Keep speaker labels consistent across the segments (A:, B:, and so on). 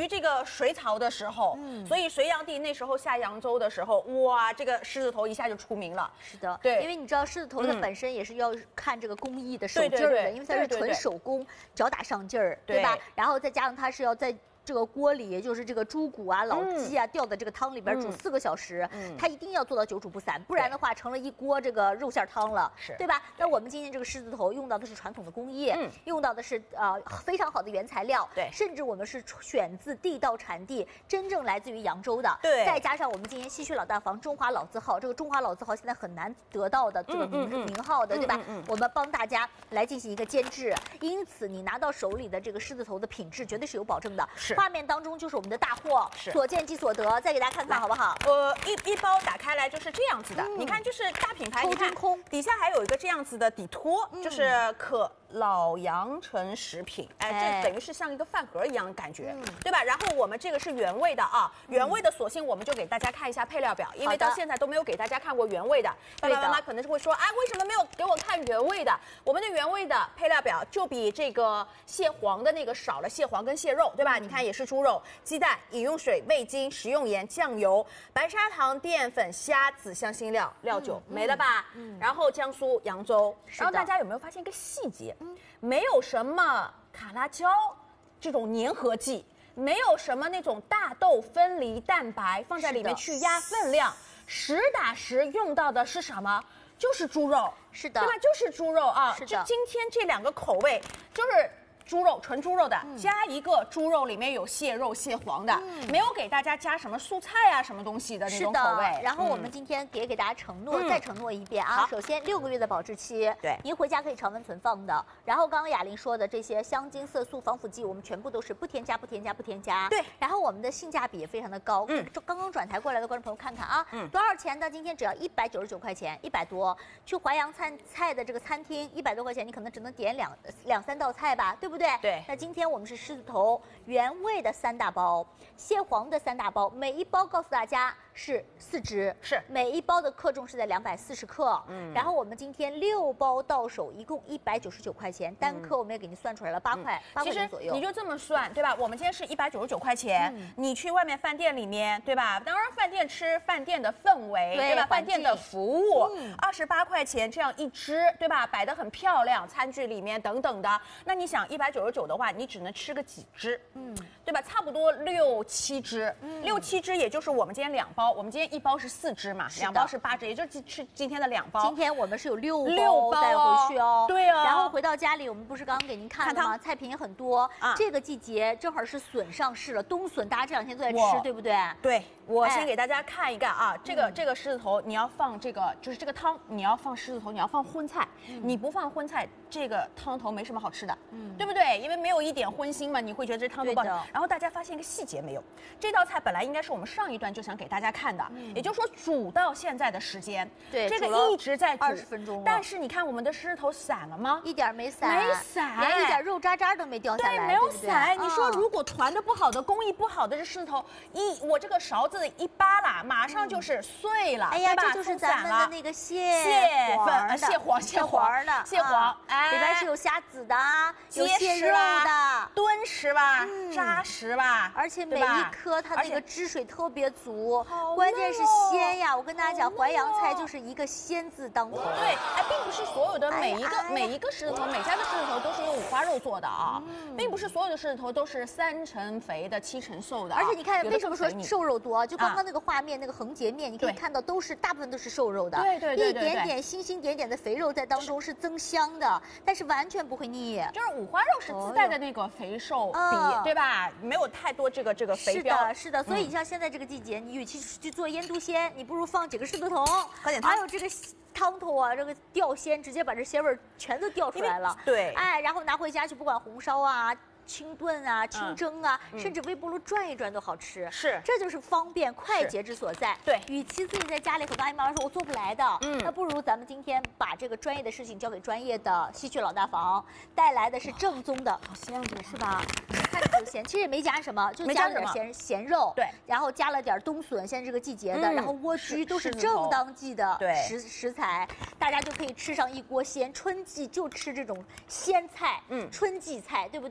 A: 于这个水草的时候，所以隋炀帝那时候下扬州的时候，哇，这个狮子头一下就出名了。
B: 是的，
A: 对，
B: 因为你知道狮子头它本身也是要看这个工艺的手劲儿的，因为它是纯手工，脚打上劲儿，对吧？然后再加上它是要在这个锅里，也就是这个猪骨啊、老鸡啊，吊在这个汤里边煮4个小时，它一定要做到久煮不散，不然的话成了一锅这个肉馅汤了，对吧？那我们今天这个狮子头用到的是传统的工艺，用到的是非常好的原材料，对，甚至我们是选自地道产地，真正来自于扬州的，对，再加上我们今天西区老大房中华老字号，这个中华老字号现在很难得到的这个名号的，对吧？我们帮大家来进行一个监制，因此你拿到手里的这个狮子头的品质绝对是有保证的。画面当中就是我们的大货，所见即所得，再给大家看看好不好？
A: 一包打开来就是这样子的，你看就是大品牌，你看底下还有一个这样子的底托，就是老阳城食品，这等于是像一个饭盒一样的感觉，对吧？然后我们这个是原味的啊，原味的索性我们就给大家看一下配料表，因为到现在都没有给大家看过原味的。爸爸妈妈可能是会说，哎，为什么没有给我看原味的？我们的原味的配料表就比这个蟹黄的那个少了蟹黄跟蟹肉，对吧？你看也是猪肉、鸡蛋、饮用水、味精、食用盐、酱油、白砂糖、淀粉、虾子、香辛料、料酒，没了吧？然后江苏扬州，然后大家有没有发现一个细节？没有什么卡拉胶这种粘合剂，没有什么那种大豆分离蛋白放在里面去压分量，实打实用到的是什么？就是猪肉，是的，对吧？就是猪肉啊。是的，就今天这2个口味就是。猪肉纯猪肉的，加一个猪肉里面有蟹肉、蟹黄的，没有给大家加什么蔬菜啊、什么东西的那种口味。
B: 然后我们今天给大家承诺，再承诺一遍啊。首先6个月的保质期，对，您回家可以常温存放的。然后刚刚雅玲说的这些香精、色素、防腐剂，我们全部都是不添加。对。然后我们的性价比也非常的高。刚刚转台过来的观众朋友看看啊，多少钱的？今天只要199块钱，100多。去淮扬菜的这个餐厅，100多块钱，你可能只能点两三道菜吧，对不对？对。那今天我们是狮子头原味的3大包，蟹黄的3大包，每一包告诉大家是4只，是每一包的克重是在240克。然后我们今天6包到手，一共199块钱，单颗我们也给您算出来了8块钱左右。
A: 你就这么算，对吧？我们今天是199块钱，你去外面饭店里面，对吧？当然饭店吃饭店的氛围，对吧？饭店的服务，28块钱这样一只，对吧？摆得很漂亮，餐具里面等等的。那你想199的话，你只能吃个几只，对吧？差不多6、7只，6、7只，也就是我们今天2包，我们今天1包是4只嘛，2包是8只，也就是吃今天的2包。
B: 今天我们是有6包带回去哦，
A: 对啊。
B: 然后回到家里，我们不是刚刚给您看了吗？菜品也很多啊。这个季节正好是笋上市了，冬笋大家这2天都在吃，对不对？
A: 对，我先给大家看一个啊，这个狮子头你要放这个，就是这个汤你要放狮子头，你要放荤菜，你不放荤菜，这个汤头没什么好吃的，对不对？因为没有一点荤腥嘛，你会觉得这汤头不好。然后大家发现一个细节没有？这道菜本来应该是我们上一段就想给大家看的，也就是说煮到现在的时间，对，这个一直在煮
B: 20分钟。
A: 但是你看我们的狮子头散了吗？
B: 一点没散，
A: 连
B: 一点肉渣渣都没掉下来，
A: 对，没有散。你说如果团的不好的、工艺不好的这狮子头，我这个勺子一扒拉，马上就是碎了，
B: 哎呀，这就是咱们的那个蟹黄的，里边是有虾子的，有蟹肉的，
A: 敦实吧，扎实吧，
B: 而且每一颗它那个汁水特别足，关键是鲜呀！我跟大家讲，淮扬菜就是一个鲜字当头。
A: 对，并不是所有的每一个狮子头，每家的狮子头都是用五花肉做的啊，并不是所有的狮子头都是3成肥的7成瘦的。
B: 而且你看，为什么说瘦肉多？就刚刚那个画面，那个横截面，你可以看到大部分都是瘦肉的，对，一点点星星点点的肥肉在当中是增香的，但是完全不会腻。
A: 就是五花肉是自带的那个肥瘦比，对吧？没有太多这个肥膘。
B: 是的，所以你像现在这个季节，你与其去做腌笃鲜，你不如放几个狮子头，喝点汤，还有这个汤头啊，这个吊鲜，直接把这鲜味全都吊出来了。
A: 对，
B: 然后拿回家去，不管红烧啊、清炖啊、清蒸啊，甚至微波炉转一转都好吃。是，这就是方便快捷之所在。对，与其自己在家里和爸爸妈妈说我做不来的，那不如咱们今天把这个专业的事情交给专业的西区老大房，带来的是正宗的，好鲜这个是吧？看着就咸，其实也没加什么，就加了点咸肉，对，然后加了点冬笋，现在这个季节的，然后莴苣都是正当季的食材，大家就可以吃上一锅鲜。春季就吃这种鲜菜，春季菜，对不对？正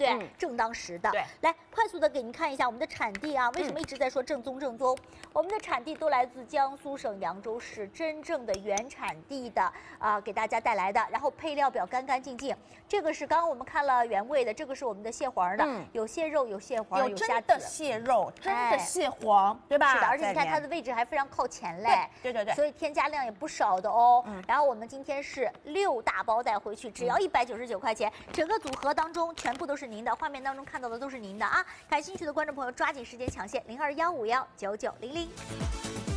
B: 正当时的。
A: 对，
B: 来快速的给您看一下我们的产地啊，为什么一直在说正宗正宗？我们的产地都来自江苏省扬州市真正的原产地的给大家带来的，然后配料表干干净净。这个是刚刚我们看了原味的，这个是我们的蟹黄的，有蟹肉，有蟹黄，有虾
A: 真的蟹肉，真的蟹黄，对吧？
B: 是的，而且你看它的位置还非常靠前嘞，
A: 对，
B: 所以添加量也不少的哦。然后我们今天是6大包带回去，只要199块钱，整个组合当中全部都是您的，画面当中看到的都是您的啊！感兴趣的观众朋友抓紧时间抢线，0215199900。